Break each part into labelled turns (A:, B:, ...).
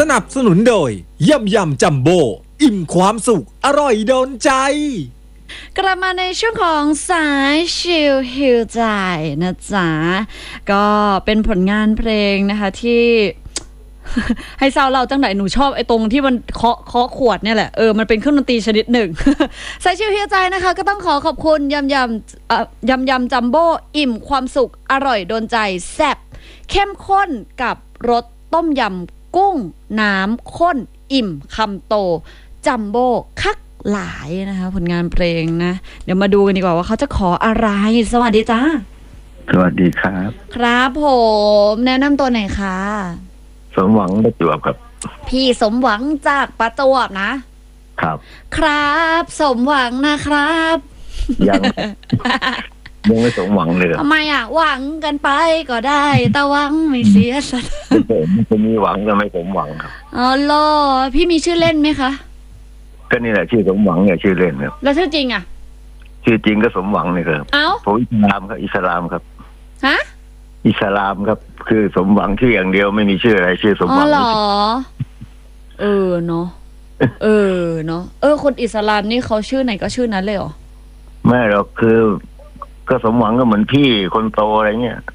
A: นับสนุนโดยยำจัมโบ้อิ่มความสุขอร่อยโดนใจ
B: กลับมาในช่วงของสายชิลฮิลใจนะจ๊ะก็เป็นผลงานเพลงนะคะที่ ให้เศร้าเราจังไหนหนูชอบไอ้ตรงที่มันเคาะขวดเนี่ยแหละมันเป็นเครื่องดนตรีชนิดหนึ่ง สายชิลฮิลใจนะคะก็ต้องขอขอบคุณยำจัมโบ้อิ่มความสุขอร่อยโดนใจแซ่บเข้มข้นกับรสต้มยำกุ้งน้ำข้นอิ่มคำโตจัมโบ้คักหลายนะคะผลงานเพลงนะเดี๋ยวมาดูกันดีกว่าว่าเขาจะขออะไรสวัสดีจ้า
C: สวัสดีครับ
B: ครับผมแนะนำตัวหน่อยค่ะ
C: สมหวังประจวบครับ
B: พี่สมหวังจากประจวบนะครับครับสมหวังนะครับ
C: ยังไม่สมหวังเลย
B: ทำไมหวังกันไปก็ได้แต่หวังไม่เสียสัก
C: มันจะมีหวังจะไม่สมหวังครับ
B: อ๋อเหรอพี่มีชื่อเล่นไหมคะ
C: ก็นี่แหละชื่อสมหวังเนี่ยชื่อเล่นครับ
B: แล้วชื่อจริง
C: ชื่อจริงก็สมหวังนี่ครับผมอิสลามครับอิสลามครับ
B: ฮะ
C: อิสลามครับคือสมหวังชื่ออย่างเดียวไม่มีชื่ออะไรชื่อสมหวัง
B: อ๋อเหรอเนาะเนาะคนอิสลามนี่เขาชื่อไหนก็ชื่อนั้นเลยเหรอ
C: ไม่หรอกคือก็สมหวังก็เหมือนพี่คนโตอะไรเงี้ย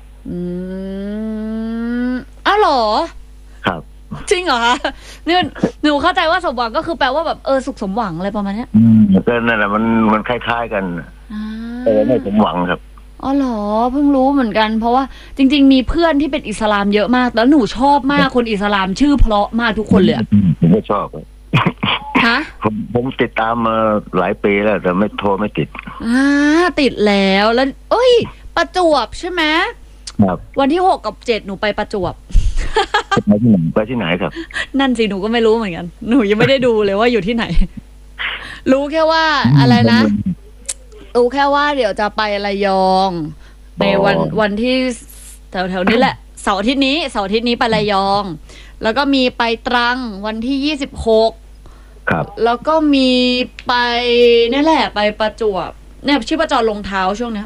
B: เหรอ
C: ครับ
B: จริงเหรอคะเนี่ยหนูเข้าใจว่าสมหวังก็คือแปลว่าแบบสุขสมหวังอะไรประมาณนี้
C: ก็นั่นแหละมันคล้ายๆกันแต่ไม่สมหวังครับ
B: อ๋อเหรอเพิ่งรู้เหมือนกันเพราะว่าจริงๆมีเพื่อนที่เป็นอิสลามเยอะมากแล้วหนูชอบมากคนอิสลามชื่อเพราะมากทุกคนเลย
C: ผมไม่ชอบ
B: ฮะ
C: ผมติดตามมาหลายปีแล้วแต่ไม่โทรไม่ติด
B: ติดแล้วประจวบใช่ไหม
C: ครับ
B: วันที่6 กับ 7หนูไปประจวบ
C: ไปที่ไหนครับ
B: นั่นสิหนูก็ไม่รู้เหมือนกันหนูยังไม่ได้ดูเลยว่าอยู่ที่ไหนรู้แค่ว่าอะไรนะรู้แค่ว่าเดี๋ยวจะไประยองในวันที่แถวนี้แหละเสาร์อาทิตย์นี้ไประยองแล้วก็มีไปตรังวันที่26
C: ครับ
B: แล้วก็มีไปนี่แหละไปประจวบเนี่ยชื่อประจวบลงเท้าช่วงเนี้ย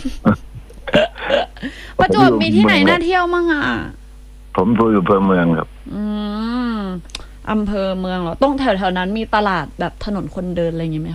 B: ประจวบมีที่ไหนน่าเที่ยวมั่ง
C: ผมอยู่อำเภอเมืองครับ
B: อำเภอเมืองเหรอต้องแถวนั้นมีตลาดแบบถนนคนเดินอะไรอย่างงี้ไหม